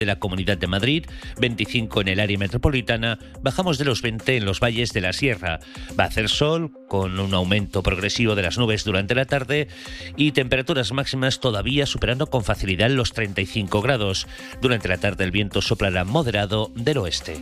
de la Comunidad de Madrid, 25 en el área metropolitana, bajamos de los 20 en los valles de la Sierra. Va a hacer sol, con un aumento progresivo de las nubes durante la tarde y temperaturas máximas todavía superando con facilidad los 35 grados. Durante la tarde el viento soplará moderado del oeste.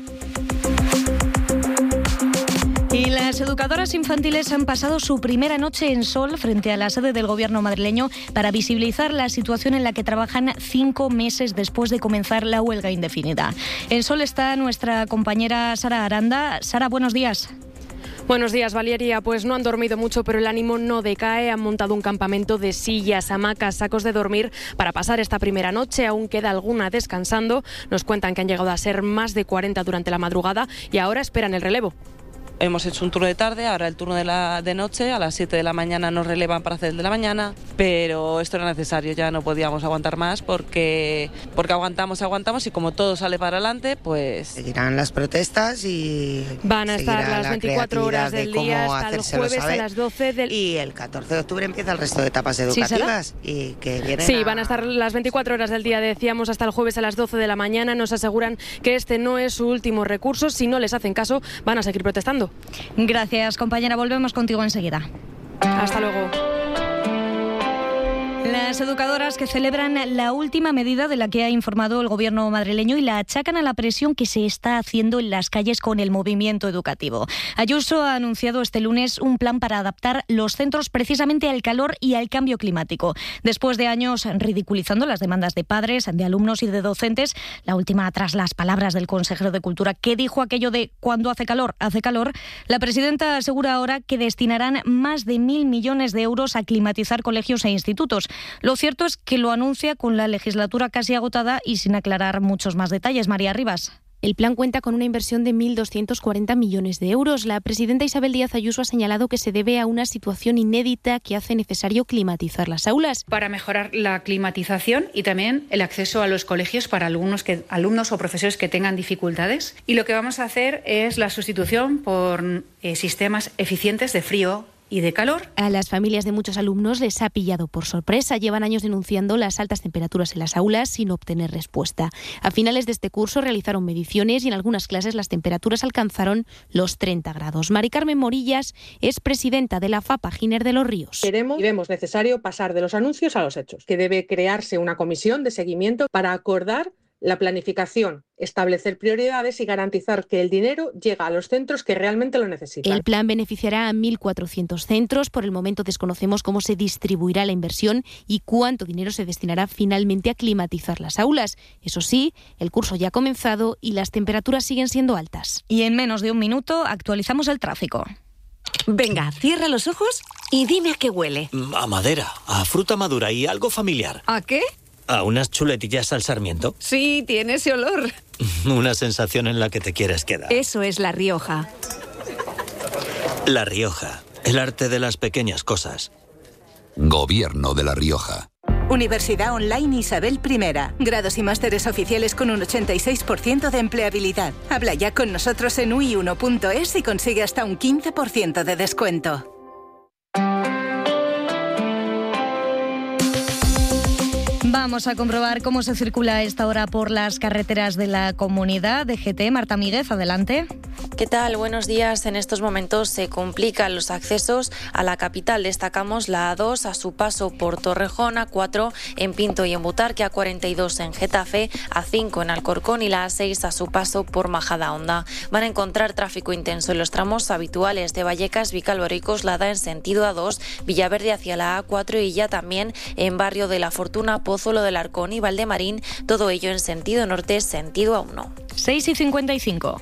Y las educadoras infantiles han pasado su primera noche en sol frente a la sede del gobierno madrileño para visibilizar la situación en la que trabajan 5 meses después de comenzar la huelga indefinida. En sol está nuestra compañera Sara Aranda. Sara, buenos días. Buenos días, Valeria. Pues no han dormido mucho, pero el ánimo no decae. Han montado un campamento de sillas, hamacas, sacos de dormir para pasar esta primera noche. Aún queda alguna descansando. Nos cuentan que han llegado a ser más de 40 durante la madrugada y ahora esperan el relevo. Hemos hecho un turno de tarde, ahora el turno de noche, a las 7 de la mañana nos relevan para hacer el de la mañana, pero esto era necesario, ya no podíamos aguantar más porque aguantamos y como todo sale para adelante, pues... Seguirán las protestas y... Van a estar las 24 horas del día hasta el jueves a las 12 del... Y el 14 de octubre empieza el resto de etapas educativas. ¿Sí, y que vienen van a estar las 24 horas del día, decíamos, hasta el jueves a las 12 de la mañana. Nos aseguran que este no es su último recurso. Si no les hacen caso, van a seguir protestando. Gracias, compañera. Volvemos contigo enseguida. Hasta luego. Las educadoras que celebran la última medida de la que ha informado el gobierno madrileño y la achacan a la presión que se está haciendo en las calles con el movimiento educativo. Ayuso ha anunciado este lunes un plan para adaptar los centros precisamente al calor y al cambio climático. Después de años ridiculizando las demandas de padres, de alumnos y de docentes, la última tras las palabras del consejero de Cultura que dijo aquello de cuando hace calor, la presidenta asegura ahora que destinarán más de 1.000 millones de euros a climatizar colegios e institutos. Lo cierto es que lo anuncia con la legislatura casi agotada y sin aclarar muchos más detalles. María Rivas. El plan cuenta con una inversión de 1.240 millones de euros. La presidenta Isabel Díaz Ayuso ha señalado que se debe a una situación inédita que hace necesario climatizar las aulas. Para mejorar la climatización y también el acceso a los colegios para alumnos o profesores que tengan dificultades. Y lo que vamos a hacer es la sustitución por sistemas eficientes de frío y de calor. A las familias de muchos alumnos les ha pillado por sorpresa. Llevan años denunciando las altas temperaturas en las aulas sin obtener respuesta. A finales de este curso realizaron mediciones y en algunas clases las temperaturas alcanzaron los 30 grados. Mari Carmen Morillas es presidenta de la FAPA Giner de los Ríos. Queremos y vemos necesario pasar de los anuncios a los hechos, que debe crearse una comisión de seguimiento para acordar la planificación, establecer prioridades y garantizar que el dinero llega a los centros que realmente lo necesitan. El plan beneficiará a 1.400 centros. Por el momento desconocemos cómo se distribuirá la inversión y cuánto dinero se destinará finalmente a climatizar las aulas. Eso sí, el curso ya ha comenzado y las temperaturas siguen siendo altas. Y en menos de un minuto actualizamos el tráfico. Venga, cierra los ojos y dime a qué huele. A madera, a fruta madura y algo familiar. ¿A qué? ¿A unas chuletillas al sarmiento? Sí, tiene ese olor. Una sensación en la que te quieres quedar. Eso es La Rioja. La Rioja, el arte de las pequeñas cosas. Gobierno de La Rioja. Universidad Online Isabel I. Grados y másteres oficiales con un 86% de empleabilidad. Habla ya con nosotros en ui1.es y consigue hasta un 15% de descuento. Vamos a comprobar cómo se circula a esta hora por las carreteras de la comunidad. DGT, Marta Míguez, adelante. ¿Qué tal? Buenos días. En estos momentos se complican los accesos a la capital. Destacamos la A2 a su paso por Torrejón, A4 en Pinto y en Butarque, A42 en Getafe, A5 en Alcorcón y la A6 a su paso por Majadahonda. Van a encontrar tráfico intenso en los tramos habituales de Vallecas, Vicálvaro y Coslada en sentido A2, Villaverde hacia la A4 y ya también en Barrio de la Fortuna, Pozuelo del Arcón y Valdemarín, todo ello en sentido norte, sentido A1. 6:55.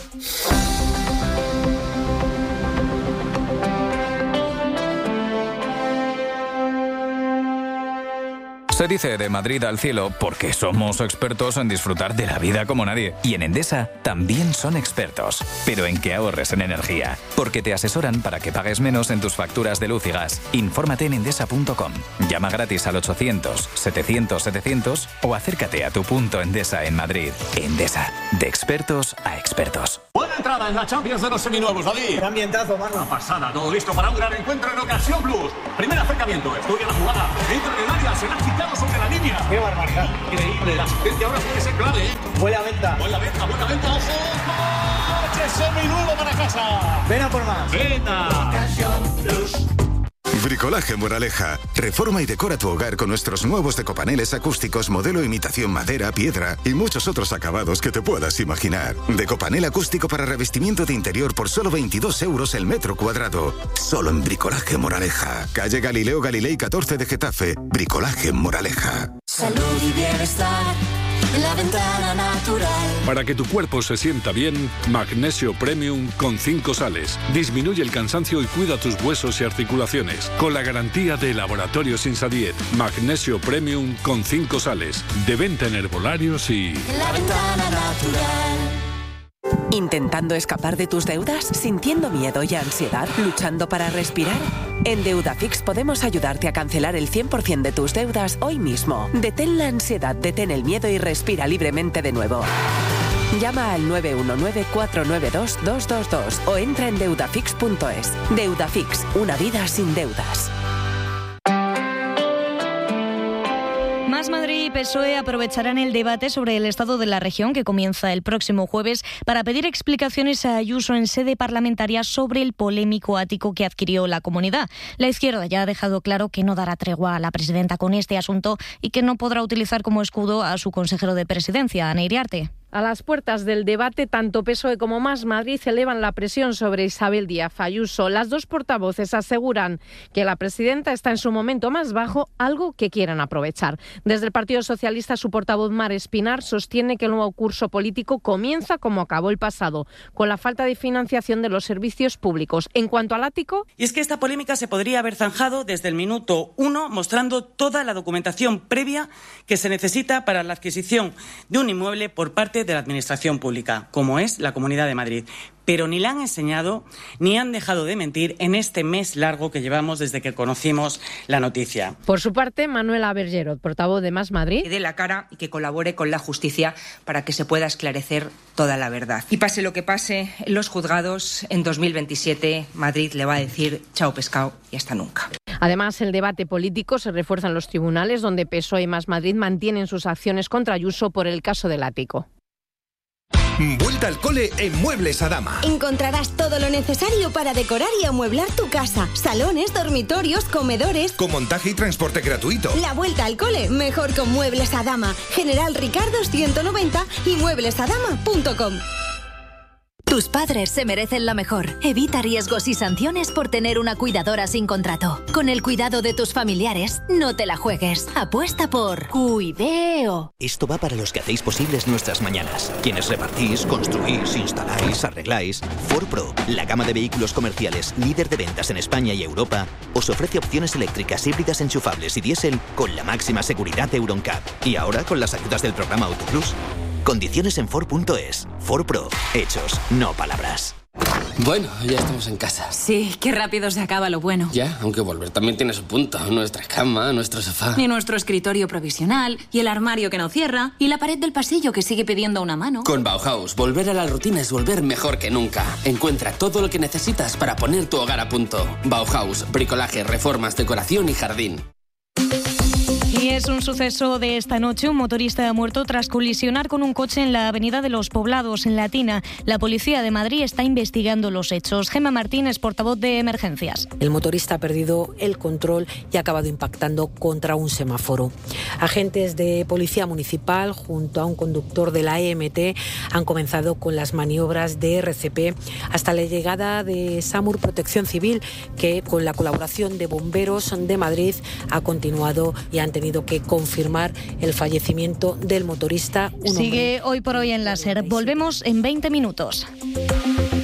Se dice de Madrid al cielo porque somos expertos en disfrutar de la vida como nadie. Y en Endesa también son expertos, pero en que ahorres en energía. Porque te asesoran para que pagues menos en tus facturas de luz y gas. Infórmate en endesa.com. Llama gratis al 800-700-700 o acércate a tu punto Endesa en Madrid. Endesa, de expertos a expertos. Buena entrada en la Champions de los seminuevos, David. ¡Qué ambientazo, mano! Una pasada, todo listo para un gran encuentro en Ocasión Plus. Primer acercamiento, estudia la jugada, entra en el área, se la quita. colocado sobre la línea. ¡Qué barbaridad! Increíble, la asistencia ahora tiene que ser clave, ¿eh? Buena venta. Buena venta, ojo. Seminuevo para casa. Ven a por más. Venta. Bricolaje Moraleja. Reforma y decora tu hogar con nuestros nuevos decopaneles acústicos modelo imitación madera, piedra y muchos otros acabados que te puedas imaginar. Decopanel acústico para revestimiento de interior por solo 22 euros el metro cuadrado. Solo en Bricolaje Moraleja. Calle Galileo Galilei 14 de Getafe. Bricolaje Moraleja. Salud y bienestar. La Ventana Natural. Para que tu cuerpo se sienta bien, Magnesio Premium con 5 sales. Disminuye el cansancio y cuida tus huesos y articulaciones. Con la garantía de Laboratorios Insadiet. Magnesio Premium con 5 sales. De venta en herbolarios y... La Ventana Natural. ¿Intentando escapar de tus deudas? ¿Sintiendo miedo y ansiedad? ¿Luchando para respirar? En Deudafix podemos ayudarte a cancelar el 100% de tus deudas hoy mismo. Detén la ansiedad, detén el miedo y respira libremente de nuevo. Llama al 919-492-222 o entra en deudafix.es. Deudafix, una vida sin deudas. Más Madrid y PSOE aprovecharán el debate sobre el estado de la región que comienza el próximo jueves para pedir explicaciones a Ayuso en sede parlamentaria sobre el polémico ático que adquirió la comunidad. La izquierda ya ha dejado claro que no dará tregua a la presidenta con este asunto y que no podrá utilizar como escudo a su consejero de presidencia, Ana Iriarte. A las puertas del debate, tanto PSOE como Más Madrid elevan la presión sobre Isabel Díaz Ayuso. Las dos portavoces aseguran que la presidenta está en su momento más bajo, algo que quieren aprovechar. Desde el Partido Socialista, su portavoz Mar Espinar sostiene que el nuevo curso político comienza como acabó el pasado, con la falta de financiación de los servicios públicos. En cuanto al ático... Y es que esta polémica se podría haber zanjado desde el minuto 1, mostrando toda la documentación previa que se necesita para la adquisición de un inmueble por parte de la Administración Pública, como es la Comunidad de Madrid. Pero ni la han enseñado ni han dejado de mentir en este mes largo que llevamos desde que conocimos la noticia. Por su parte, Manuela Bergerot, portavoz de Más Madrid. Que dé la cara y que colabore con la justicia para que se pueda esclarecer toda la verdad. Y pase lo que pase en los juzgados, en 2027 Madrid le va a decir chao pescado y hasta nunca. Además, el debate político se refuerza en los tribunales, donde PSOE y Más Madrid mantienen sus acciones contra Ayuso por el caso del ático. Vuelta al cole en Muebles Adama. Encontrarás todo lo necesario para decorar y amueblar tu casa. Salones, dormitorios, comedores. Con montaje y transporte gratuito. La vuelta al cole, mejor con Muebles Adama. General Ricardo 190 y mueblesadama.com. Tus padres se merecen lo mejor. Evita riesgos y sanciones por tener una cuidadora sin contrato. Con el cuidado de tus familiares, no te la juegues. Apuesta por Cuideo. Esto va para los que hacéis posibles nuestras mañanas. Quienes repartís, construís, instaláis, arregláis. Ford Pro, la gama de vehículos comerciales líder de ventas en España y Europa, os ofrece opciones eléctricas, híbridas, enchufables y diésel con la máxima seguridad de EuronCap. Y ahora con las ayudas del programa AutoPlus. Condiciones en Ford.es. Ford Pro. Hechos, no palabras. Bueno, ya estamos en casa. Sí, qué rápido se acaba lo bueno. Ya, aunque volver también tiene su punto. Nuestra cama, nuestro sofá. Y nuestro escritorio provisional, y el armario que no cierra, y la pared del pasillo que sigue pidiendo una mano. Con Bauhaus, volver a la rutina es volver mejor que nunca. Encuentra todo lo que necesitas para poner tu hogar a punto. Bauhaus, bricolaje, reformas, decoración y jardín. Y es un suceso de esta noche. Un motorista ha muerto tras colisionar con un coche en la avenida de los Poblados, en Latina. La policía de Madrid está investigando los hechos. Gemma Martínez, portavoz de Emergencias. El motorista ha perdido el control y ha acabado impactando contra un semáforo. Agentes de policía municipal junto a un conductor de la EMT han comenzado con las maniobras de RCP hasta la llegada de SAMUR Protección Civil, que con la colaboración de bomberos de Madrid ha continuado y han tenido que confirmar el fallecimiento del motorista. Sigue hoy por hoy en la SER. Volvemos en 20 minutos.